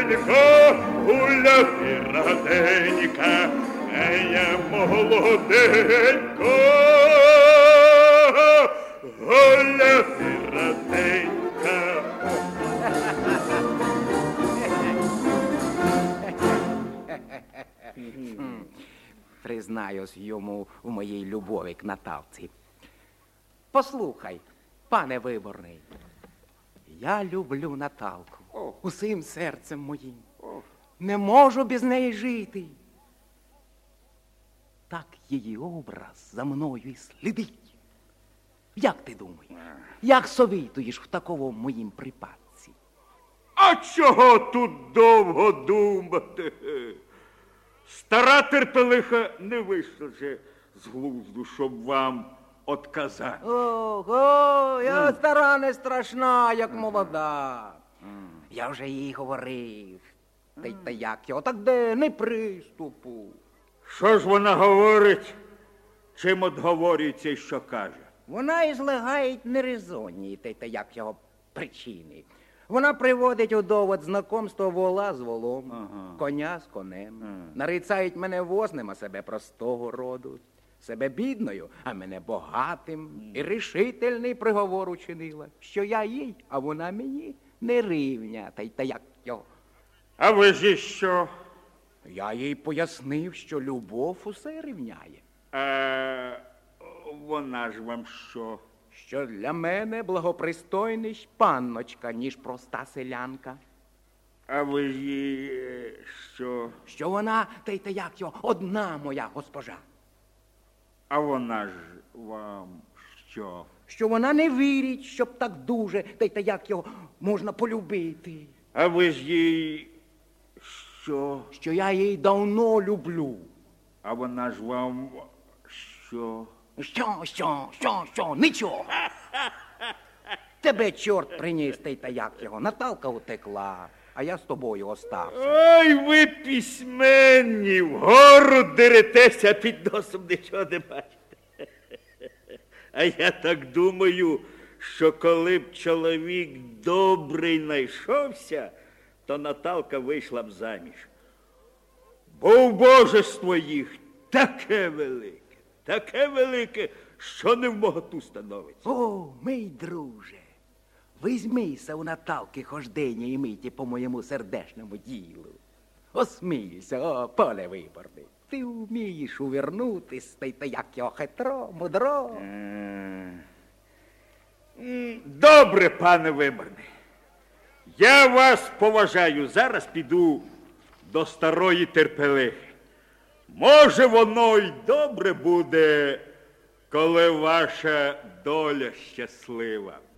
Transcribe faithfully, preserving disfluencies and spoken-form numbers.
раденька, Гуля ти раденька, я молоденька, Гуля ти раденька. Признаюсь йому в моїй любові к Наталці. Послухай, пане Виборний, я люблю Наталку О. усім серцем моїм. О. Не можу без неї жити. Так її образ за мною і слідить. Як ти думаєш, як совітуєш в такому моїм припадці? А чого тут довго думати? Стара терпелиха не вийшла же з глузду, щоб вам отказати. Ого, я стара не страшна, як молода. Я вже їй говорив. Та й та як його, так де не приступу. Що ж вона говорить, чим отговорюється і що каже? Вона і злагає нерезонні, та й та як його причини. Вона приводить у довод знакомство вола з волом, Ага. коня з конем. Ага. Нарицають мене возним, а себе простого роду. Себе бідною, а мене багатим. І рішительний приговор учинила, що я їй, а вона мені не рівня, та й та як його. А ви ж і що? Я їй пояснив, що любов усе рівняє. А вона ж вам що? Що для мене благопристойність панночка, ніж проста селянка. А ви ж їй е, що? Що вона, та й та як його, одна моя госпожа. А вона ж вам що? Що вона не вірить, щоб так дуже, та й та як його можна полюбити. А ви ж їй що? Що я її давно люблю. А вона ж вам що? Що, що, що, що, нічого. Тебе чорт приніс, та й та як його. Наталка утекла, а я з тобою остався. Ой, ви письменні, вгору деретеся, під носом нічого не бачите. А я так думаю, що коли б чоловік добрий знайшовся, то Наталка вийшла б заміж. Бо убожество їх таке велике, таке велике, що не в моготу становиться. О, мій друже, візьмися у Наталки хождення і миті по моєму сердечному ділу. Осмійся, о, поле Виборний. Ти вмієш увернутись, та й та як його хитро, мудро. Добре, пане Виборний. Я вас поважаю. Зараз піду до старої терпелихи. Може, воно й добре буде, коли ваша доля щаслива.